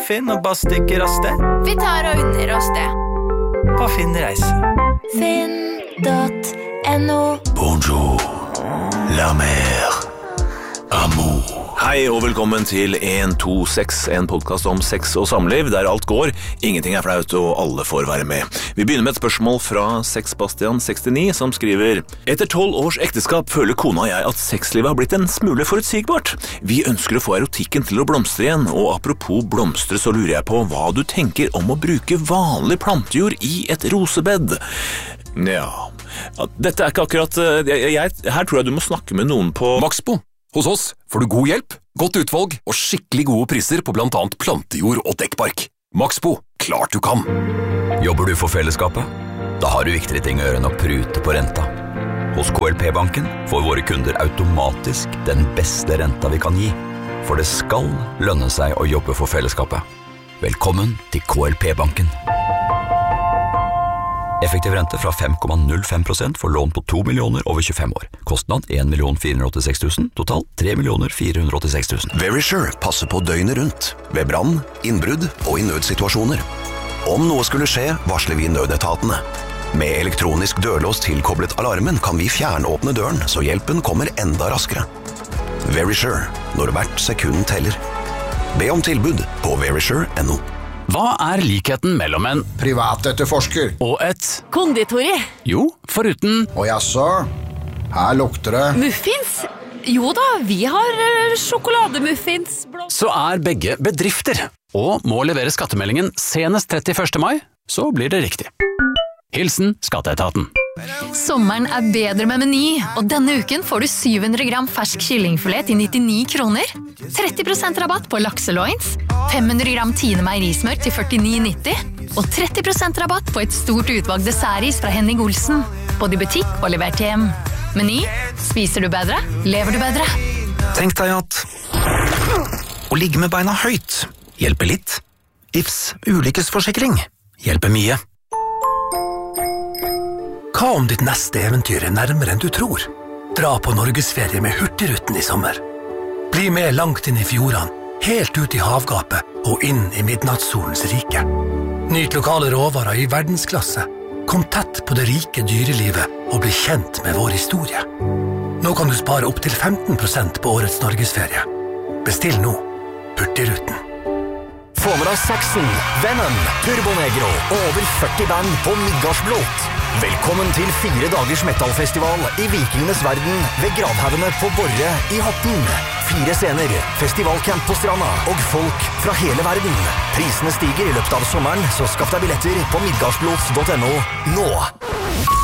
Finn og bare stikker av sted. Vi tar og unner oss det. På Finn reise. Finn.no. Bonjour, la mer, amour. Hei og velkommen til 126, en podcast om sex og samliv, der alt går, ingenting flaut og alle får være med. Vi begynner med et spørsmål fra Sexbastian69 som skriver: Etter 12 års ekteskap føler kona og jeg at sexlivet har blitt en smule forutsigbart. Vi ønsker å få erotikken til å blomstre igjen, og apropos blomstre så lurer jeg på hva du tenker om å bruke vanlig plantejord i et rosebed. Ja, dette ikke akkurat... her tror jeg du må snakke med noen på... Maxbo. Hos oss får du god hjelp, godt utvalg og skikkelig gode priser på blant annet plantejord og dekkbark. Maxbo, klart du kan. Jobber du for fellesskapet? Da har du viktigere ting å gjøre enn å prute på renta. Hos KLP-banken får våre kunder automatisk den beste renta vi kan gi. For det skal lønne seg å jobbe for fellesskapet. Velkommen til KLP-banken. Effektiv rente fra 5,05% for lån på 2 millioner over 25 år. Kostnad 1 486 000, total 3 486 000. Verisure passer på døgnet rundt, ved brann, innbrudd og i nødsituasjoner. Om noe skulle skje, varsler vi nødetatene. Med elektronisk dørlås tilkoblet alarmen kan vi fjernåpne døren, så hjelpen kommer enda raskere. Verisure, når hvert sekund teller. Be om tilbud på verisure.no. Hva likheten mellom en privatetterforsker og et Konditori. Jo, foruten Og jaså, her lukter det Muffins? Jo da, vi har sjokolademuffins. så begge bedrifter og må levere skattemeldingen senest 31. mai, så blir det riktig. Hilsen Skatteetaten. Sommeren bedre med Meny, og denne uken får du 700 gram fersk kyllingfilet til 99 kroner, 30% rabatt på lakseloins, 500 gram Tine meierismør til 49,90, og 30% rabatt på et stort utvalg dessertis fra Henning Olsen, både i butikk og levert hjem. Meny, spiser du bedre, lever du bedre. Tenk deg at å ligge med beina høyt hjelper litt. Ifs ulykkesforsikring hjelper mye. Hva om ditt neste eventyr nærmere enn du tror? Dra på Norgesferie med Hurtigruten i sommer. Bli med langt inn i fjordene, helt ut i havgapet og inn i midnattssolens rike. Nyt lokale råvarer i verdensklasse. Kom tett på det rike dyrelivet og bli kjent med vår historie. Nå kan du spare opp til 15% på årets Norgesferie. Bestill nå Hurtigruten. Få med deg Saxon, Venom, Turbonegro og over 40 band på Midgardsblot. Velkommen til 4 dagers metalfestival i Vikingenes verden ved Gravhaugene på Borre i Horten. 4 scener, festivalcamp på stranda og folk fra hele verden. Prisene stiger i løpet av sommeren, så skaff deg billetter på midgardsblots.no nå.